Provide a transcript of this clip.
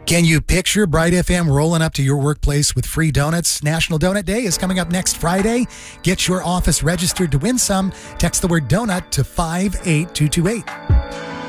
Can you picture Bright FM rolling up to your workplace with free donuts? National Donut Day is coming up next Friday. Get your office registered to win some. Text the word donut to 58228.